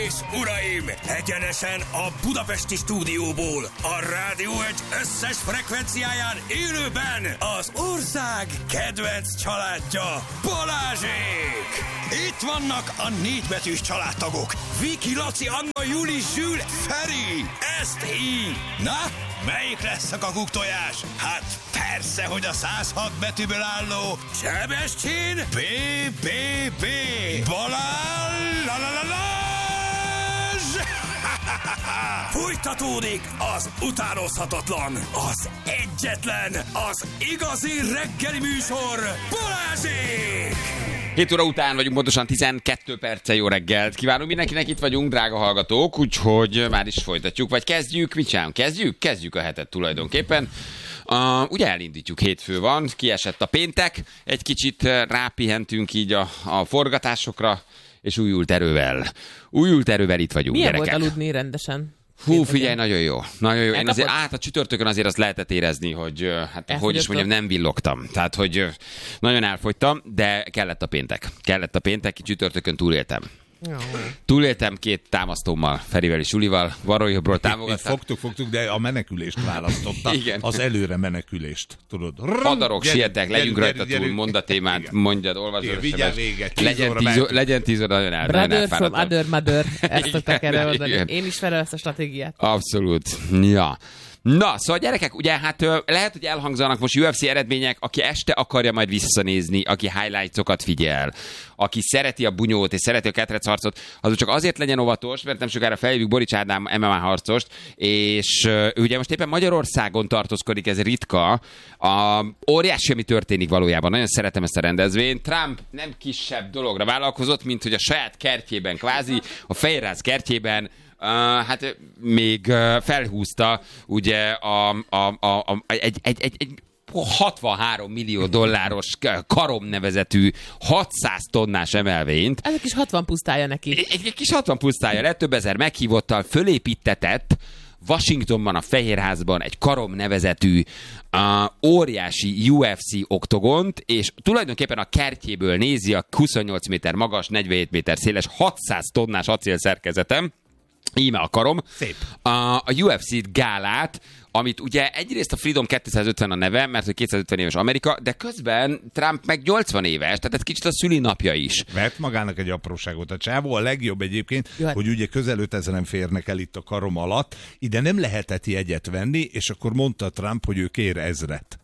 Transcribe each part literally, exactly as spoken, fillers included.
és uraim, egyenesen a budapesti stúdióból, a Rádió egy összes frekvenciáján élőben az ország kedvenc családja, Balázsék! Itt vannak a négybetűs családtagok, Viki, Laci, Anna, Juli, Zsül, Feri, ezt így. Na, melyik lesz a kakuktojás? Hát persze, hogy a száz hat betűből álló Sebestyén bé bé bé Balázs! La, la, la, la. Folytatódik az utánozhatatlan, az egyetlen, az igazi reggeli műsor, Balázsék! hét óra után vagyunk, pontosan tizenkét perccel. Jó reggelt kívánunk mindenkinek, itt vagyunk, drága hallgatók, úgyhogy már is folytatjuk, vagy kezdjük, mit csinálunk? Kezdjük? Kezdjük a hetet tulajdonképpen. Uh, ugye elindítjuk, hétfő van, kiesett a péntek, egy kicsit rápihentünk így a, a forgatásokra, és újult erővel. Újult erővel itt vagyunk, milyen gyerekek. Milyen volt aludni rendesen? Hú, figyelj, nagyon jó. Nagyon jó. Én azért át a csütörtökön azért azt lehetett érezni, hogy hát, hogy is mondjam, nem villogtam. Tehát, hogy nagyon elfogytam, de kellett a péntek. Kellett a péntek, csütörtökön túléltem. Jó. Túléltem két támasztómmal, Ferivel és Julival, balról jobbról támogattam. Fogtuk, fogtuk, de a menekülést választotta. Igen. Az előre menekülést, tudod. Hadarok, sietek, legyünk rajta túl, mondd a témát, mondjad, olvasd. Vigyál véget, legyen tíz, legyen tíz óra, nagyon elfáradtam. Brother from other mother, ezt szokták erre mondani. Én is felel ezt a stratégiát. Abszolút, ja. Na, szóval gyerekek, ugye hát lehet, hogy elhangzanak most u ef cé eredmények, aki este akarja majd visszanézni, aki highlights-okat figyel, aki szereti a bunyót és szereti a ketrecharcot, az csak azért legyen óvatos, mert nem sokára felhívjuk Borics Ádám em em á harcost, és ő ugye most éppen Magyarországon tartózkodik, ez ritka. A óriási, ami történik valójában. Nagyon szeretem ezt a rendezvényt. Trump nem kisebb dologra vállalkozott, mint hogy a saját kertjében, kvázi a Fehérház kertjében Uh, hát még uh, felhúzta ugye a, a, a, a, egy, egy, egy, egy hatvanhárom millió dolláros Karom nevezetű hatszáz tonnás emelvényt. Ez egy kis hatvan pusztája neki. Egy, egy, egy kis hatvan pusztája lett, több ezer meghívottal fölépítetett Washingtonban, a Fehérházban egy Karom nevezetű uh, óriási u ef cé oktogont, és tulajdonképpen a kertjéből nézi a huszonnyolc méter magas, negyvenhét méter széles, hatszáz tonnás acélszerkezetem. Íme a Karom. Szép. A, a u ef cé gálát, amit ugye egyrészt a Freedom kétszázötven a neve, mert hogy kétszázötven éves Amerika, de közben Trump meg nyolcvan éves, tehát ez kicsit a szülinapja is. Vett magának egy apróságot a csávó, a legjobb egyébként, Jaj. hogy ugye közel ötezeren férnek el itt a Karom alatt, ide nem lehetett jegyet venni, és akkor mondta Trump, hogy ő kér ezret.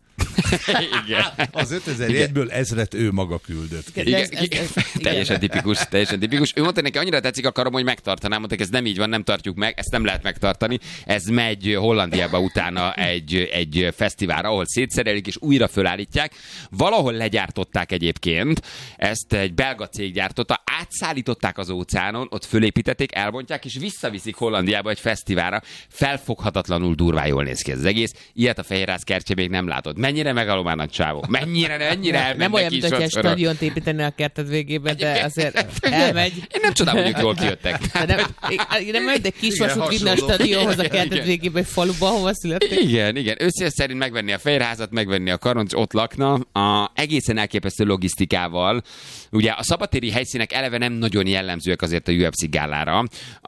Igen. Az ötezer jegyből ezret ő maga küldött ki. Igen, ez, ez, ez, teljesen tipikus, teljesen tipikus. Ő mondta neki, annyira tetszik a Karom, hogy megtartanám. Mondták, ez nem így van, nem tartjuk meg, ezt nem lehet megtartani. Ez megy Hollandiába utána egy, egy fesztiválra, ahol szétszerelik és újra fölállítják. Valahol legyártották egyébként, ezt egy belga cég gyártotta, átszállították az óceánon, ott fölépítették, elbontják, és visszaviszik Hollandiába egy fesztiválra. Felfoghatatlanul durván jól néz ki ez az egész. Ilyet a Fehérház kertje még nem látod. Mennyire megalomán nagy csávó. Mennyire, mennyire elmennek. Nem olyan, mint hogy egy stadiont építeni a kerted végében, de azért elmegy. Én nem csodálom, hogy ők jól kijöttek. Nem, nem megy, de kisvasút vinni a stadionhoz a kerted végében, egy faluba, ahova születtek. Igen, igen. Összes szerint megvenni a Fehérházat, megvenni a Karont, ott lakna. A egészen elképesztő logisztikával. Ugye a szabadtéri helyszínek eleve nem nagyon jellemzőek azért a u ef cé gálára.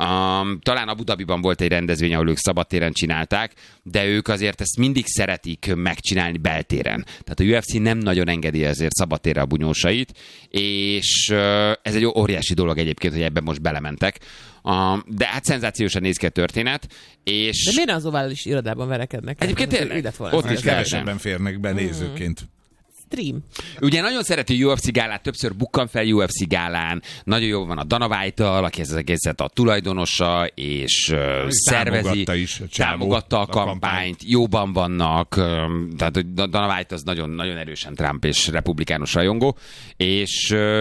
Um, talán Abu Dhabiban volt egy rendezvény, ahol ők szabadtéren csinálták, de ők azért ezt mindig szeretik megcsinálni beltéren. Tehát a u ef cé nem nagyon engedi ezért szabadtérre a bunyósait, és uh, ez egy óriási dolog egyébként, hogy ebben most belementek. Uh, de hát szenzációsan néz ki a történet. És... De miért az ovális irodában verekednek? Egyébként tényleg, ott is kevesebben férnek be nézőként. Stream. Ugye nagyon szereti a u ef cé gálát, többször bukkan fel u ef cé gálán, nagyon jó van a Dana White-tal, aki ez az egészet a tulajdonosa, és uh, szervezi, is, a támogatta a, a kampányt, kampányt, jóban vannak, um, tehát hogy Dana White az nagyon, nagyon erősen Trump és republikánus rajongó, és uh,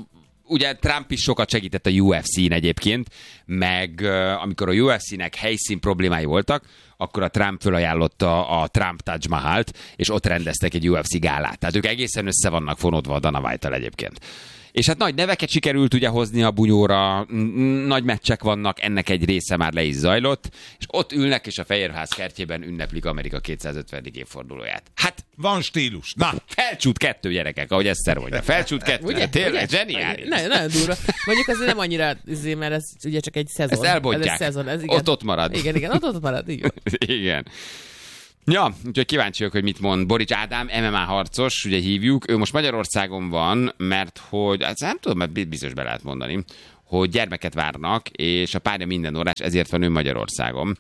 ugye Trump is sokat segített a u ef cén egyébként, meg uh, amikor a u ef cének helyszín problémái voltak, akkor a Trump fölajánlotta a Trump Taj Mahalt, és ott rendeztek egy u ef cé gálát. Tehát ők egészen össze vannak fonódva a Dana White-tal egyébként. És hát nagy neveket sikerült ugye hozni a bunyóra, nagy meccsek vannak, ennek egy része már le is zajlott, és ott ülnek, és a Fehérház kertjében ünneplik Amerika kétszázötvenedik évfordulóját. Hát van stílus. Na. Felcsút kettő, gyerekek, ahogy ezt mondja. Felcsút kettő. Ugye? Tényleg, zseniális. Ne, nagyon durva. Mondjuk azért nem annyira, mert ez ugye csak egy szezon. Ezt elbontják. Ez szezon, ez, igen. Ott ott marad. Igen, igen, ott ott marad. Igen. Igen. Ja, úgyhogy kíváncsi vagyok, hogy mit mond Borics Ádám, em em á harcos, ugye hívjuk. Ő most Magyarországon van, mert hogy, hát nem tudom, mert biztos be lehet mondani, hogy gyermeket várnak, és a párja minden órás, ezért van ő Magyarországon.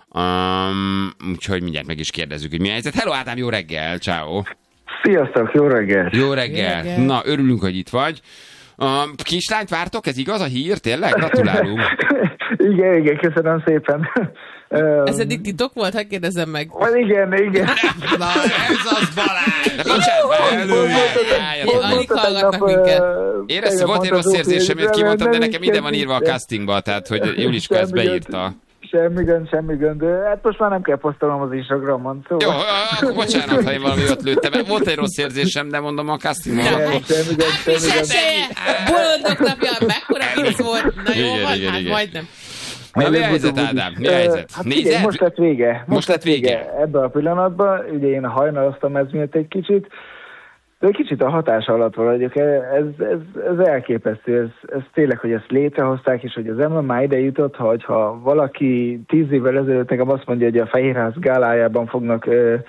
Um, úgyhogy mindjárt meg is kérdezzük, hogy mi a helyzet. Hello Ádám, jó reggel, ciao. Sziasztok, jó reggel. Jó reggel. reggel. Na, örülünk, hogy itt vagy. Um, kislányt vártok? Ez igaz a hír? Tényleg? Gratulálunk. igen, igen, köszönöm szépen. Ez eddig titok volt? Hát kérdezem meg. Igen, igen. Na, ez az Balázs! De bocsánat, alig hallgatnak minket. Éreztem, volt egy rossz érzésem, hogy kimondtam, de nekem minden van írva a castingba, tehát hogy Juliska ezt beírta. Semmi gond, semmi gond. Hát most már nem kell posztolnom az Instagramon, szóval. Jó, akkor bocsánat, ha én valami ott lőttem. Volt egy rossz érzésem, de mondom a castingban. Semmi gond, semmi gond. Bolondok napja, mekkora vicc volt. Na jó, van, hát majdnem. Na, mi a helyzet, Ádám? Mi a helyzet? Hát figyelj, most lett vége. Most, most lett vége. vége. Ebben a pillanatban, ugye én hajnaloztam ez miatt egy kicsit, de egy kicsit a hatása alatt vagyok. Ez, ez, ez elképesztő. Ez, ez tényleg, hogy ezt létrehozták, és hogy az em em á ide jutott, hogy ha valaki tíz évvel ezelőtt nekem azt mondja, hogy a Fehérház gálájában fognak,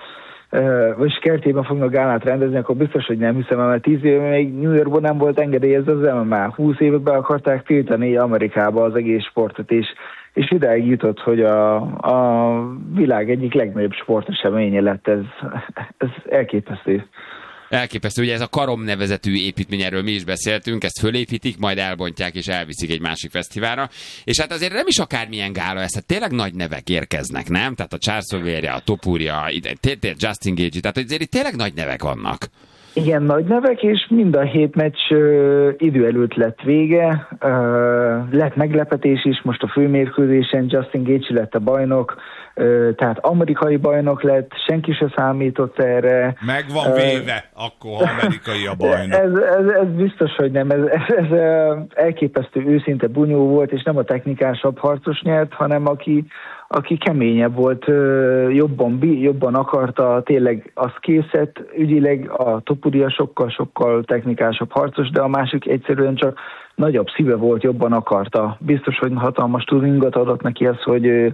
vagy kertjében fognak gálát rendezni, akkor biztos, hogy nem hiszem, mert tíz éve még New Yorkban nem volt engedélyezve az em em á. húsz évet be akarták tiltani Amerikába az egész sportot, és, és idáig jutott, hogy a, a világ egyik legnagyobb sporteseménye lett. Ez, ez elképesztő. Elképesztő, ugye ez a Karom nevezetű építmény, erről mi is beszéltünk, ezt fölépítik, majd elbontják és elviszik egy másik fesztiválra. És hát azért nem is akármilyen gála ez, hát tényleg nagy nevek érkeznek, nem? Tehát a Charles Oliveira, a Topuria, Justin Gage, tehát azért itt tényleg nagy nevek vannak. Igen, nagy nevek, és mind a hét meccs uh, idő előtt lett vége. Uh, lett meglepetés is, most a főmérkőzésen Justin Gage lett a bajnok, uh, tehát amerikai bajnok lett, senki se számított erre. Meg van véve, uh, akkor amerikai a bajnok. Ez, ez, ez biztos, hogy nem. Ez, ez, ez elképesztő őszinte bunyó volt, és nem a technikásabb harcos nyert, hanem aki aki keményebb volt, jobban, jobban akarta, tényleg az készett, ügyileg a Topuria sokkal-sokkal technikásabb harcos, de a másik egyszerűen csak nagyobb szíve volt, jobban akarta. Biztos, hogy hatalmas turingot adott neki az, hogy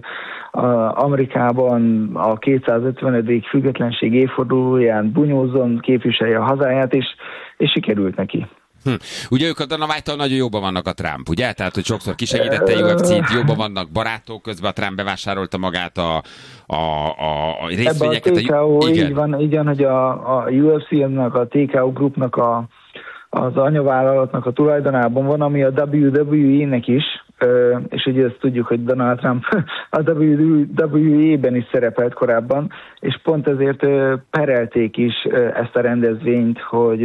Amerikában a kétszázötvenedik függetlenség évfordulóján bunyózzon, képviselje a hazáját, és, és sikerült neki. Hm. Ugye ők a Dana White-tal nagyon jóban vannak a Trump, ugye? Tehát, hogy sokszor kisegítette u ef cét, jóban vannak barátok, közben a Trump bevásárolta magát a, a, a, a részvényeket. Ebben a té ká ó, igen. Így van, igen, hogy a, a u ef cé-nek, a té ká ó Groupnak a, az anyavállalatnak a tulajdonában van, ami a dupla vé dupla vé é-nek is, és ugye ezt tudjuk, hogy Donald Trump a dupla vé dupla vé é-ben is szerepelt korábban, és pont ezért perelték is ezt a rendezvényt, hogy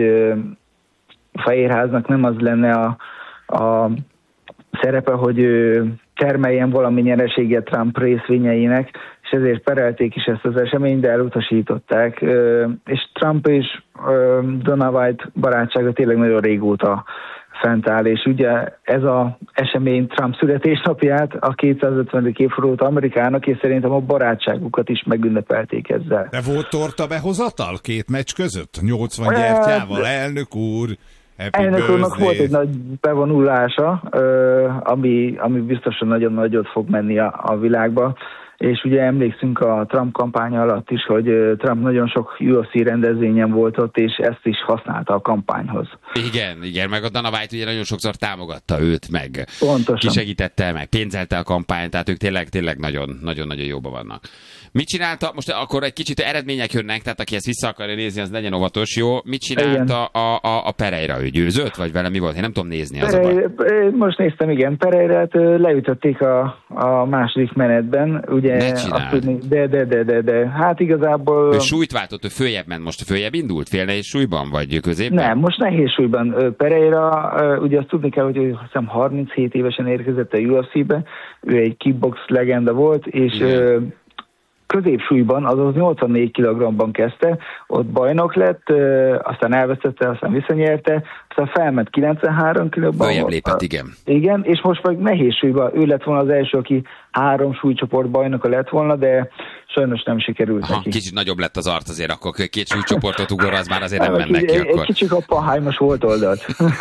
a Fehérháznak nem az lenne a, a szerepe, hogy termeljen valami nyereséget Trump részvényeinek, és ezért perelték is ezt az eseményt, de elutasították. És Trump és Dana White barátsága tényleg nagyon régóta fent áll, és ugye ez az esemény Trump születésnapját, a kétszázötvenedik évfordulót Amerikának, és szerintem a barátságukat is megünnepelték ezzel. De volt torta behozatal két meccs között? nyolcvan gyertyával, elnök úr! Elnök úrnak volt egy nagy bevonulása, ami, ami biztosan nagyon nagyot fog menni a, a világba, és ugye emlékszünk a Trump kampánya alatt is, hogy Trump nagyon sok u ef cé rendezvényen volt ott, és ezt is használta a kampányhoz. Igen, igen, meg a Dana White ugye nagyon sokszor támogatta őt, meg pontosan kisegítette, meg pénzelte a kampányt, tehát ők tényleg, tényleg nagyon, nagyon, nagyon jóban vannak. Mit csinálta, most akkor egy kicsit eredmények jönnek, tehát aki ezt vissza akarja nézni, az legyen óvatos, jó? Mit csinálta a, a, a Pereira? Ő győzött, vagy vele mi volt? Én nem tudom nézni. Az Pereira, most néztem, igen, Pereirát leütötték a, a második menetben, ugye azt tudni, de, de, de, de, de, hát igazából... Ő súlyt váltott, ő följebb ment, most följebb indult, fél nehéz súlyban, vagy középben? Nem, most nehéz súlyban. Pereira, ugye azt tudni kell, hogy ő hiszem harminchét évesen érkezett a u ef cé-be, ő egy kickbox legenda volt, és... Igen. Középsúlyban, azaz nyolcvannégy kilogramban kezdte, ott bajnok lett, aztán elvesztette, aztán visszanyerte, aztán felment kilencvenhárom kilóban. Följebb lépett, igen. Igen, és most meg nehéz súlyban, ő lett volna az első, aki három súlycsoport bajnoka lett volna, de sajnos nem sikerült Aha, neki. Kicsit nagyobb lett az arc azért, akkor két súlycsoportot ugor, az már azért nem mennek ki egy, akkor. Egy kicsit a pahájmos volt oldalt.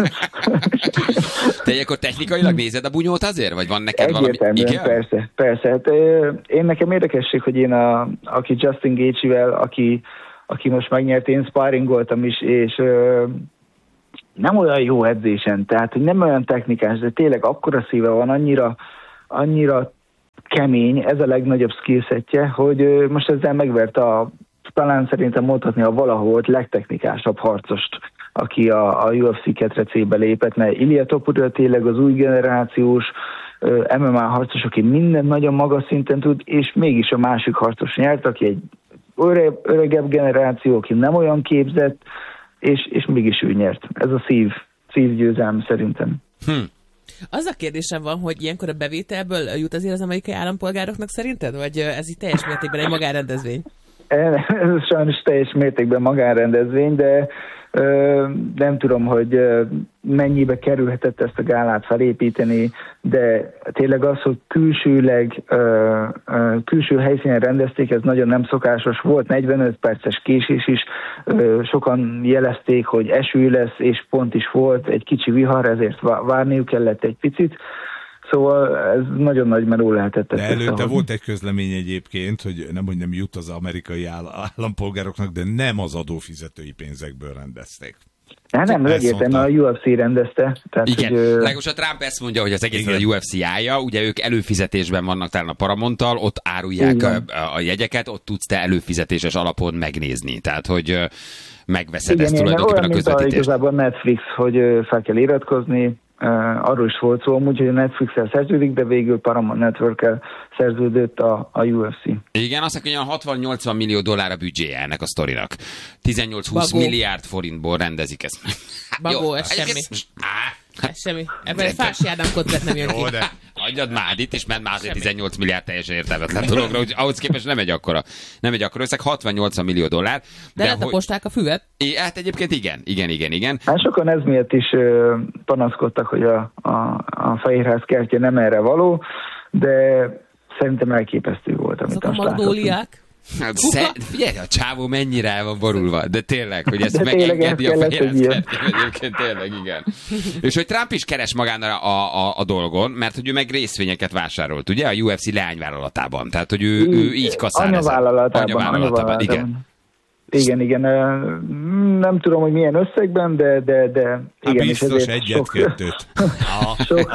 Te akkor technikailag nézed a bunyót azért? Vagy van neked valami? Igen? Persze, persze. Hát, én nekem érdekesség, hogy én a, aki Justin Gaethje-vel, aki, aki most megnyert, én sparringoltam is, és nem olyan jó edzésen, tehát hogy nem olyan technikás, de tényleg akkora szíve van, annyira, annyira kemény, ez a legnagyobb skillsetje, hogy most ezzel megverte a, talán szerintem mondhatni a valahol volt legtechnikásabb harcost, aki a, a U F C ketrecébe lépett, mert Ilia Topuria tényleg az új generációs em em á harcos, aki minden nagyon magas szinten tud, és mégis a másik harcos nyert, aki egy öreg, öregebb generáció, aki nem olyan képzett, és, és mégis ő nyert. Ez a szív, szívgyőzelm szerintem. Hm. Az a kérdésem van, hogy ilyenkor a bevételből jut azért az amerikai állampolgároknak szerinted? Vagy ez így teljes mértékben egy magánrendezvény? Ez sajnos teljes mértékben magánrendezvény, de ö, nem tudom, hogy ö, mennyibe kerülhetett ezt a gálát felépíteni, de tényleg az, hogy külsőleg, ö, ö, külső helyszínen rendezték, ez nagyon nem szokásos. Volt negyvenöt perces késés is, ö, sokan jelezték, hogy eső lesz, és pont is volt egy kicsi vihar, ezért várniuk kellett egy picit. Szóval ez nagyon nagy merő lehetett. De előtte összehozni. Volt egy közlemény egyébként, hogy nem, hogy nem jut az amerikai állampolgároknak, de nem az adófizetői pénzekből rendezték. Hát nem, egészen a U F C rendezte. Tehát, igen, hogy, legalábbis a Trump ezt mondja, hogy az egész a U F C állja, ugye ők előfizetésben vannak talán a Paramounttal, ott árulják a, a jegyeket, ott tudsz te előfizetéses alapon megnézni. Tehát, hogy megveszed igen, ezt tulajdonképpen a közvetítést. Igen, igazából Netflix, hogy fel kell iratkozni, Uh, arról is volt szó, amúgy, hogy a Netflix-el szerződik, de végül Paramount Network-el szerződött a, a U F C. Igen, azt mondja, hogy hatvan-nyolcvan millió dollár a büdzséje ennek a sztorinak. tizennyolc-húsz milliárd forintból rendezik ezt. Bagó, ez semmi. Ez semmi. Ebben egy Fási Ádám koncert nem jön ki. Jó, de adjad már, itt is ment már azért tizennyolc milliárd teljesen értelmetlen dologra, hogy ahhoz képest nem egy akkora, nem egy akkora összeg, hatvan-nyolcvan millió dollár. De, de letaposták a füvet? É, hát egyébként igen, igen, igen, igen. Hát sokan ez miatt is uh, panaszkodtak, hogy a, a, a Fehérház kertje nem erre való, de szerintem elképesztő volt, amit azok a magdóliák? Hát, szer- figyelj, a csávó mennyire el van borulva, de tényleg, hogy ezt megengedi a Fehérház egyébként tényleg, igen. És hogy Trump is keres magára a, a, a dolgon, mert hogy ő meg részvényeket vásárolt, ugye, a U F C leányvállalatában, tehát hogy ő, ő így kaszál ezen. Anyavállalatában. Anyavállalatában, igen. Igen, igen, nem tudom, hogy milyen összegben, de, de, de igen. Hát biztos egyet-kettőt. Sok,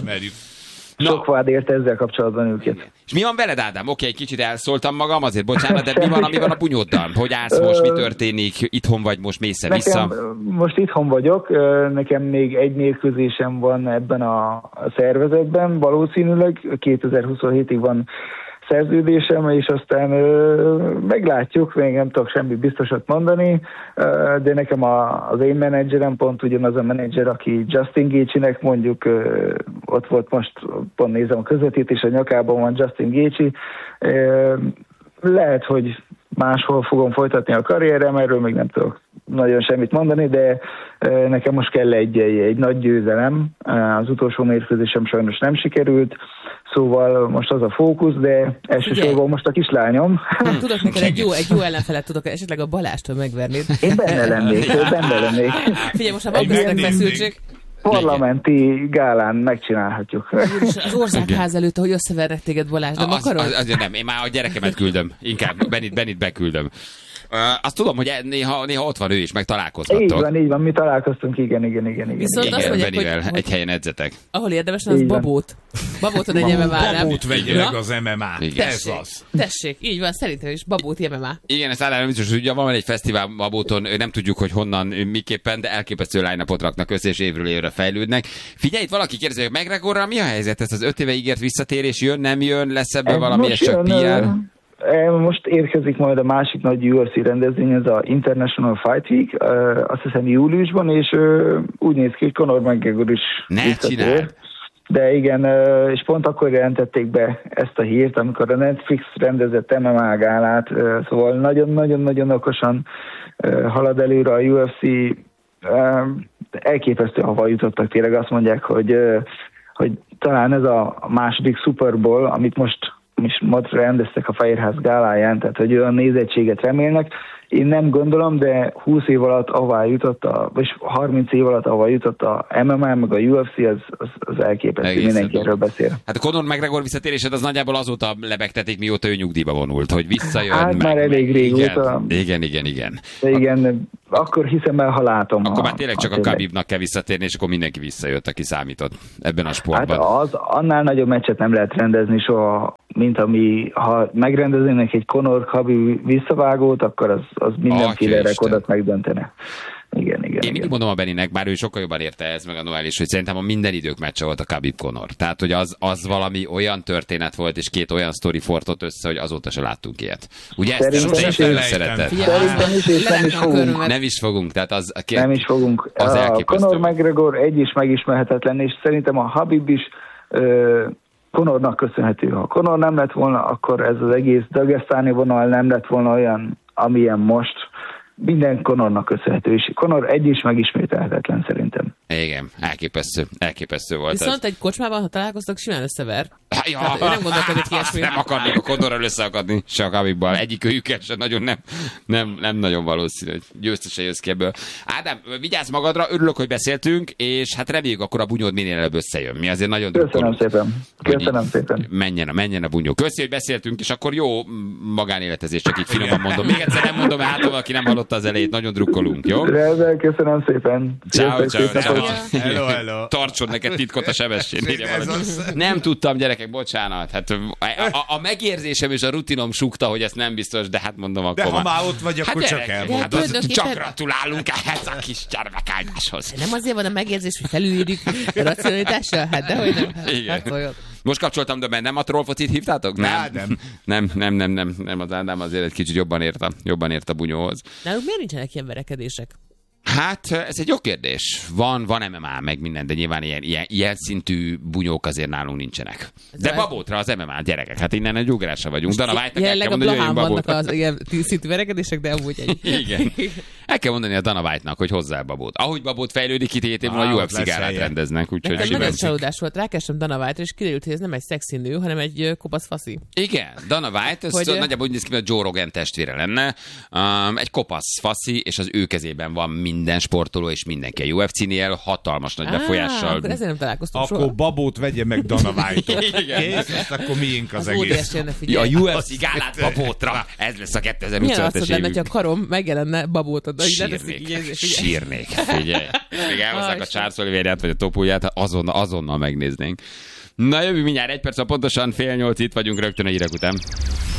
sok vád érte ezzel kapcsolatban őket. Igen. És mi van veled, Ádám? Oké, egy kicsit elszóltam magam, azért bocsánat, de mi van, ami van a bunyóddal? Hogy állsz most, mi történik? Itthon vagy most, mész vissza? Most itthon vagyok, nekem még egy mérkőzésem van ebben a szervezetben, valószínűleg kétezer-huszonhétig van szerződésem, és aztán ö, meglátjuk, még nem tudok semmi biztosat mondani, ö, de nekem a, az én menedzserem pont ugyanaz a menedzser, aki Justin Gaethje-nek mondjuk, ö, ott volt most, pont nézem a közvetítés, a nyakában van Justin Gaethje, ö, lehet, hogy máshol fogom folytatni a karrierem, erről még nem tudok nagyon semmit mondani, de ö, nekem most kell egy, egy, egy nagy győzelem, az utolsó mérkőzésem sajnos nem sikerült, szóval most az a fókusz, de elsősorban most a kislányom. Nem, tudok neked egy jó, egy jó ellenfelet tudok, esetleg a Balástól megvernéd. Én benne lennék, benne lennék. Figyelj, most már van feszültség. Parlamenti gálán megcsinálhatjuk. Az országház előtt, hogy összevernek téged, Balázs, nem az, akarod? Az, azért nem, én már a gyerekemet küldöm, inkább Benit, Benit beküldöm. Uh, azt tudom, hogy néha, néha ott van ő is, meg találkozhattok. Így van, így van, mi találkoztunk, igen, igen, igen. igen. Viszont igen, azt mondják, Benivel hogy, egy helyen edzetek. Ahol érdemes, az babót. Babóton egy em em á, nem? Babót vegye meg az em em á. Igen. Ez az. Tessék, így van, szerintem is babót em em á. Igen, ezt általában biztos, hogy ugye van egy fesztivál Babóton, nem tudjuk, hogy honnan, miképpen, de elképesztő line-upot raknak össze, és évről évre fejlődnek. Figyelj, itt valaki kérdezi, hogy McGregorral mi a helyzet? Ez az öt éve ígért visszatérés jön, nem jön, lesz ebből valami, ez csak pé er? Most érkezik majd a másik nagy U F C rendezvény, ez a International Fight Week, azt hiszem júliusban, és úgy néz ki, hogy Conor McGregor is ne csinálj! De igen, és pont akkor jelentették be ezt a hírt, amikor a Netflix rendezett em em á gálát, szóval nagyon-nagyon-nagyon okosan halad előre a u ef cé, elképesztő hava jutottak, tényleg azt mondják, hogy, hogy talán ez a második Super Bowl, amit most, most rendeztek a Fehérház gáláján, tehát hogy olyan nézettséget remélnek. Én nem gondolom, de húsz év alatt ahová jutott, a, vagy harminc év alatt ahová jutott a em em á, meg a u ef cé, az, az, az elképesztő, egészen mindenki erről beszél. Hát a Conor McGregor visszatérésed az nagyjából azóta lebegtetik, mióta ő nyugdíjba vonult, hogy visszajön. Hát meg, már elég régóta. Igen, igen, igen. igen. igen. Akkor hiszem el, ha látom. Akkor a, már tényleg csak a, a Khabibnak kell visszatérni, és akkor mindenki visszajött, aki számított ebben a sportban. Hát az, annál nagyobb meccset nem lehet rendezni soha, mint ami, ha megrendeznének egy Conor Khabib visszavágót, akkor az, az mindenféle rekordot megdöntene. Igen, igen. Én mindig mondom a Beninek, bár ő sokkal jobban érte ez, meg a Noel is, hogy szerintem a minden idők meccse volt a Khabib Conor. Tehát, hogy az, az valami olyan történet volt, és két olyan sztori fortott össze, hogy azóta se láttunk ilyet. Ugye szerintem ezt is szeretett? Szerintem is, és nem is fogunk. Nem is fogunk, tehát az... A két, nem is fogunk. Az a Conor McGregor egy is megismerhetetlen, és szerintem a Khabib is ö, Conornak köszönhető. Ha Conor nem lett volna, akkor ez az egész dagesztáni vonal nem lett volna olyan, amilyen most. Minden Conornak köszönhető, és Conor egy is megismételhetetlen szerintem. Igen, elképesztő, elképesztő volt. Viszont ez. egy kocsmában, ha találkoztak, simán összever. Ja, hát, ő nem gondolkodik ilyesmi. Nem akarnék a Conorral összeakadni, se a Khabibbal. Egyik őjükkel se nagyon nem, nem, nem nagyon valószínű, hogy győztese jössz ki ebből. Ádám, vigyázz magadra, örülök, hogy beszéltünk, és hát reméljük akkor a bunyód minél előbb összejön. Mi azért nagyon drukkolunk. Köszönöm szépen. Köszönöm szépen. Menjen a, menjen a bunyó. Köszi, hogy beszéltünk, és akkor jó magánéletezés, csak így finoman mondom. Még egyszer nem mondom, hát valaki nem hallotta az elejét. Nagyon drukkolunk, jó? Rendben, köszönöm szépen. Ciao, ciao, ciao. Hello, hello. Tartson neked titkot a sebesség. Nem tudtam, gyerekek, bocsánat. Hát a, a, a megérzésem és a rutinom súgta, hogy ez nem biztos, de hát mondom akkor. De ha már ott vagy, akkor hát csak elmondod. Hát az, csak gratulálunk ehhez a kis gyermekáldáshoz. Nem azért van a megérzés, hogy felülírjuk a racionalitással? Hát dehogy nem. Igen. Hát, most kapcsoltam, de nem a trollfocit hívtátok? Nem. Nem. Nem, nem, nem, nem, nem, az Ádám azért egy kicsit jobban ért a, jobban ért a bunyóhoz. Nálunk miért nincsenek ilyen verekedések? Hát, ez egy jó kérdés. Van, van em em á, meg minden, de nyilván ilyen, ilyen, ilyen szintű bunyók azért nálunk nincsenek. De babótra az em em á, gyerekek, hát innen egy ugrásra vagyunk. Dana White-nak el kell mondani, hogy jöjjön babótra. Vannak az ilyen szintű verekedések, de amúgy egy. Igen. El kell mondani a Dana White-nak, hogy hozzá a babót. Ahogy babót fejlődik, itt hét évvel a u ef cé gálát rendeznek. Úgyhogy nekem nagyon csalódás volt, rákerestem Dana White-ra, és kiderült, hogy ez nem egy szexi nő, hanem egy kopasz faszi. Igen, Dana White, ez hogy... nagyjából úgy néz ki, hogy a Joe Rogan testvére lenne. Um, egy kopasz faszi, és az ő kezében van minden sportoló, és mindenki a u ef cé-nél hatalmas nagy befolyással. Akkor ezért nem találkoztunk Akkor soha. babót vegye meg Dana White-ot. Kész, akkor miénk az, az egész. Ja, a u ef cé gálát babótra. Ez lesz a kétezer-huszonötös évünk. Milyen lenne, ha a karom megjelenne babótod? Sírnék, sírnék. Figyelj. Még elhozzák a Charles Oliveira-t, vagy a Topulját, azonnal, azonnal megnéznénk. Na jövő mindjárt egy perc, pontosan fél nyolc, itt vagyunk rögtön a hírek után.